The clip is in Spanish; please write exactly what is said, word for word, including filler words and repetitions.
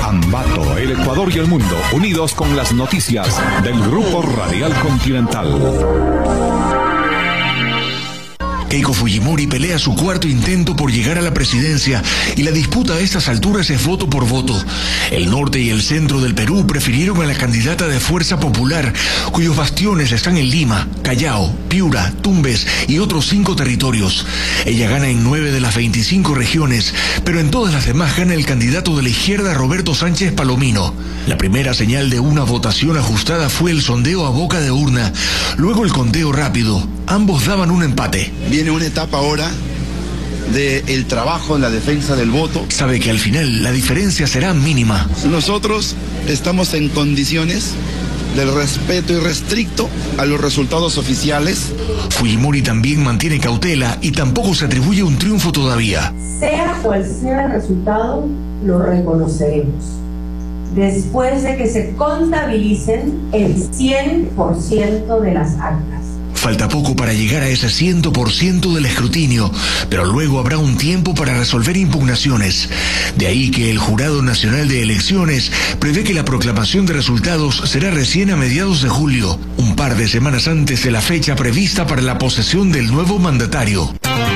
Ambato, el Ecuador y el mundo, unidos con las noticias del Grupo Radial Continental. Keiko Fujimori pelea su cuarto intento por llegar a la presidencia y la disputa a estas alturas es voto por voto. El norte y el centro del Perú prefirieron a la candidata de Fuerza Popular, cuyos bastiones están en Lima, Callao, Piura, Tumbes y otros cinco territorios. Ella gana en nueve de las veinticinco regiones, pero en todas las demás gana el candidato de la izquierda Roberto Sánchez Palomino. La primera señal de una votación ajustada fue el sondeo a boca de urna, luego el conteo rápido. Ambos daban un empate. Viene una etapa ahora del trabajo en la defensa del voto. Sabe que al final la diferencia será mínima. Nosotros estamos en condiciones del respeto irrestricto a los resultados oficiales. Fujimori también mantiene cautela y tampoco se atribuye un triunfo todavía. Sea cual sea el resultado, lo reconoceremos después de que se contabilicen el cien por ciento de las actas. Falta poco para llegar a ese cien por ciento del escrutinio, pero luego habrá un tiempo para resolver impugnaciones. De ahí que el Jurado Nacional de Elecciones prevé que la proclamación de resultados será recién a mediados de julio, un par de semanas antes de la fecha prevista para la posesión del nuevo mandatario.